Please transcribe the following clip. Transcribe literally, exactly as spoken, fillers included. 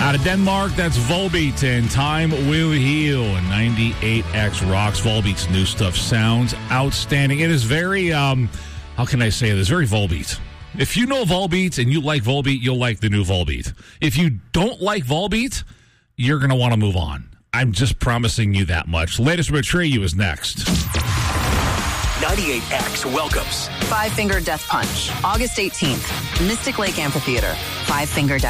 Out of Denmark, that's Volbeat, and Time Will Heal. And ninety-eight X rocks. Volbeat's new stuff sounds outstanding. It is very, um, how can I say this? Very Volbeat. If you know Volbeat and you like Volbeat, you'll like the new Volbeat. If you don't like Volbeat, you're going to want to move on. I'm just promising you that much. Latest from Atreyu is next. ninety-eight X welcomes Five Finger Death Punch, August eighteenth, Mystic Lake Amphitheater. Five Finger Death